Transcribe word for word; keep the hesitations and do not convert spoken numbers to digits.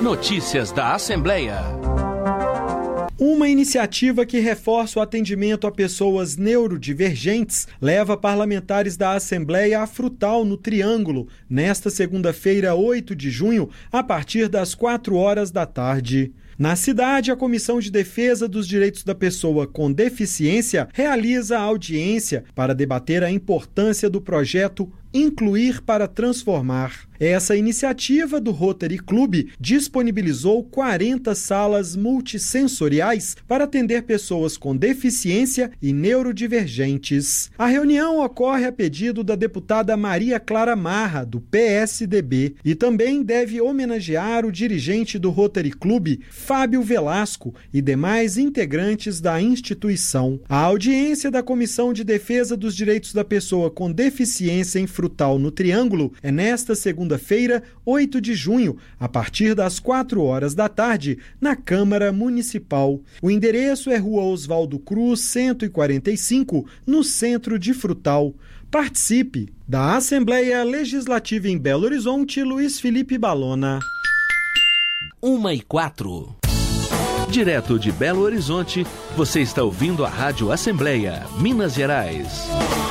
Notícias da Assembleia. Uma iniciativa que reforça o atendimento a pessoas neurodivergentes leva parlamentares da Assembleia a Frutal, no Triângulo, nesta segunda-feira, oito de junho, a partir das quatro horas da tarde. Na cidade, a Comissão de Defesa dos Direitos da Pessoa com Deficiência realiza a audiência para debater a importância do projeto Incluir para Transformar. Essa iniciativa do Rotary Club disponibilizou quarenta salas multissensoriais para atender pessoas com deficiência e neurodivergentes. A reunião ocorre a pedido da deputada Maria Clara Marra, do P S D B, e também deve homenagear o dirigente do Rotary Club, Fábio Velasco, e demais integrantes da instituição. A audiência da Comissão de Defesa dos Direitos da Pessoa com Deficiência em Frutal, no Triângulo, é nesta segunda-feira, oito de junho, a partir das quatro horas da tarde, na Câmara Municipal. O endereço é Rua Oswaldo Cruz, cento e quarenta e cinco, no centro de Frutal. Participe! Da Assembleia Legislativa em Belo Horizonte, Luiz Felipe Balona. Uma e quatro. Direto de Belo Horizonte, você está ouvindo a Rádio Assembleia, Minas Gerais.